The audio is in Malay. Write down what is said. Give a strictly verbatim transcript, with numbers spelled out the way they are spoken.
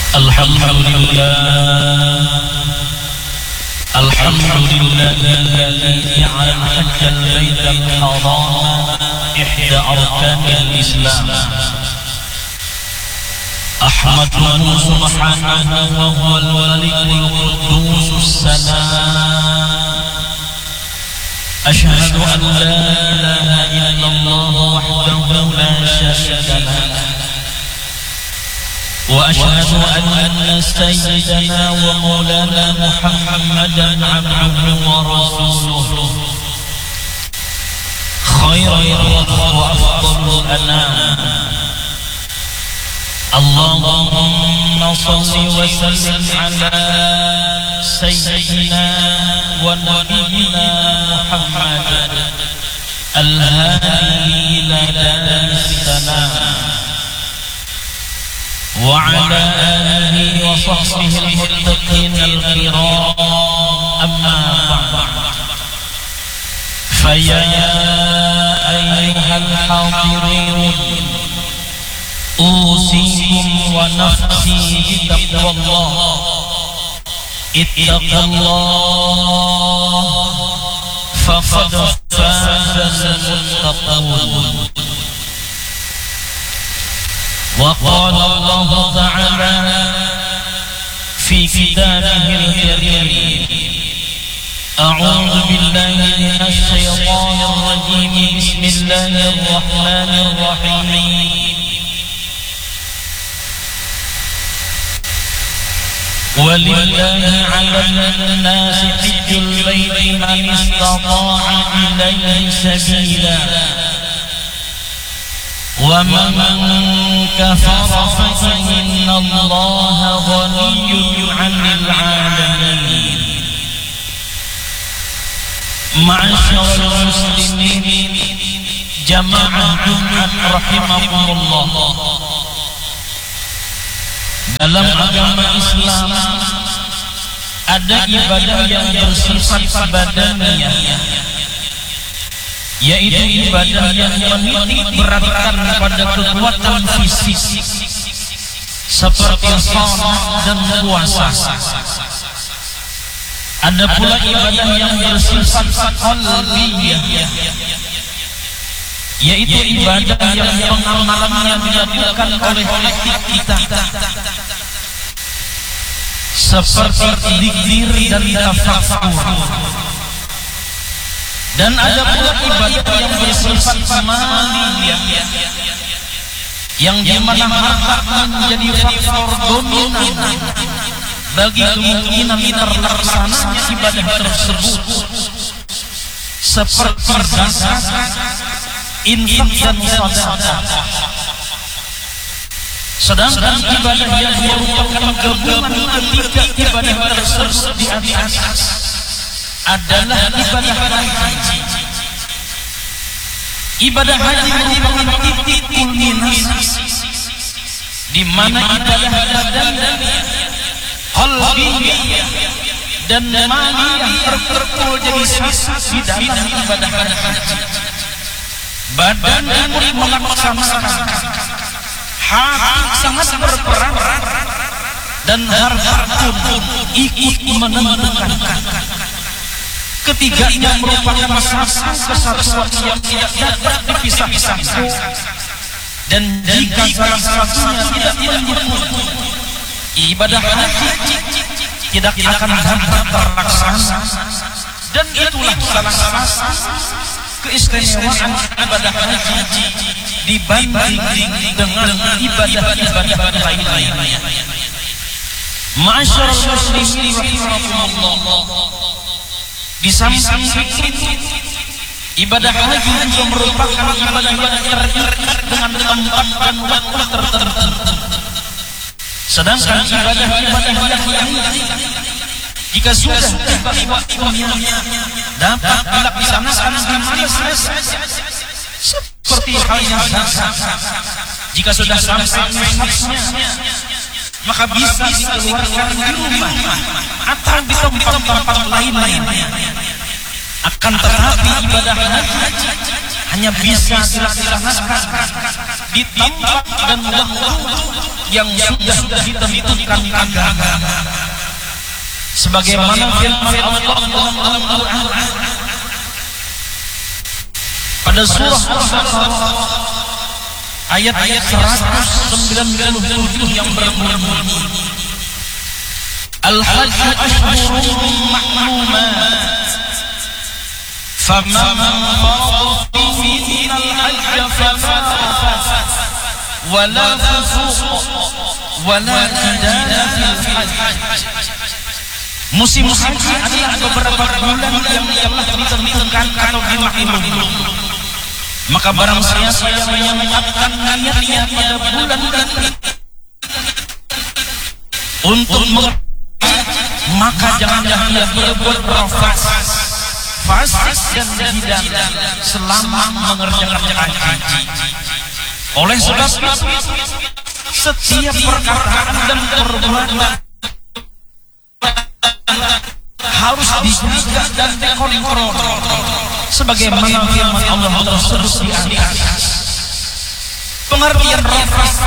Alhamdulillah, Alhamdulillah alladzi ja'ala hajjal baitil haram ihda arkanil Islam. Ahmaduhu subhanahu wa huwal malikul quddus salam. Ashhadu an la ilaha illallah wahdahu la syarika lahu وأشهد أن سيدنا ومولانا محمدا عبده ورسوله خير وأفضل الأنام. اللهم صل وسلم على سيدنا ونبينا محمد الهادي إلى دار السلام وعلى آله وصحبه المتقين الكرام. أما بعد، فيا أيها الحاضرون، أوصيكم ونفسي بتقوى الله. اتقوا الله فقد فاز المتقون. وقال الله تعالى في كتابه الكريم: أعوذ بالله من الشيطان الرجيم، بسم الله الرحمن الرحيم. ولله على الناس حج البيت من استطاع إليه سبيلا ومن كفر فإن الله غني عن العالمين. معاشر المسلمين جماعة Jumat rahimahumullah, dalam agama Islam ada ibadah yang bersifat badaniyah, yaitu ibadah yang menitik beratkan pada kekuatan fisik seperti salat dan puasa. Ada pula ibadah yang bersifat qalbiyah, yaitu ibadah yang pengamalannya dilakukan oleh hati kita, seperti zikir dan tafakkur. Dan ada pula ibadah yang bersifat maliyah, yang dimana harta menjadi faktor dominan bagi kemungkinan terlaksananya ibadah tersebut, seperti zakat, infak dan sedekah. Sedangkan ibadah yang merupakan gabungan ketiga ibadah tersebut di atas adalah ibadah haji. Ibadah haji merupakan titik kulminasi di mana ibadah badan, qalbiyah dan maliyah terkumpul jadi satu di dalam ibadah haji. Badan ikut melaksanakan, hati sangat berperan, dan harta pun ikut menentukan. Ketiganya merupakan satu kesatuan yang tidak dapat dipisahkan. Dan jika salah satunya tidak mendukung, ibadah haji tidak akan dapat terlaksana. Dan itulah salah satu keistimewaan ibadah haji dibanding dengan ibadah-ibadah lainnya. Ma'asyiral muslimin rahimakumullah, di samping itu, ibadah haji juga merupakan ibadah yang terikat dengan tempat dan waktu tertentu. Sedangkan ibadah-ibadah yang lain, jika sudah tiba waktunya, dapat dilaksanakan di mana saja. Seperti halnya zakat, jika sudah sampai masanya, maka bisa dikeluarkan di rumah atau di tempat-tempat lain-lain. Akan tetapi ibadah haji hanya bisa dilaksanakan di tempat dan waktu yang sudah ditentukan agama. Sebagaimana firman Allah dalam Al-Qur'an pada surah Al-Baqarah ayat-ayat seratus sembilan puluh tujuh yang berbunyi Al-Hajj ashhurun ma'lumat faman farada fihinna al-hajj fala rafasa wala fusuq wala jidala fil hajj. Musim haji adalah beberapa bulan yang telah ditentukan atau dimaklumi. Maka barang siapa yang menyiapkan niatnya pada bulan-bulan untuk maka jangan-jangan dia berbuat rafas, fasik dan jidal selama mengerjakan haji. Oleh sebab setiap perkataan dan perbuatan harus dijaga dan dikontrol sebagaimana firman Allah tersebut di atas. Pengertian rafas